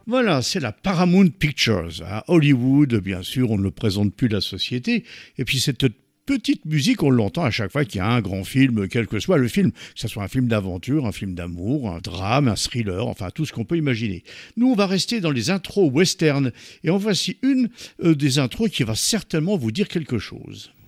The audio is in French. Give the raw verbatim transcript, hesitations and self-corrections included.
Voilà, c'est la Paramount Pictures. À Hollywood, bien sûr, on ne le présente plus la société. Et puis cette petite musique, on l'entend à chaque fois qu'il y a un grand film, quel que soit le film, que ce soit un film d'aventure, un film d'amour, un drame, un thriller, enfin tout ce qu'on peut imaginer. Nous, on va rester dans les intros western. Et en voici une euh, des intros qui va certainement vous dire quelque chose.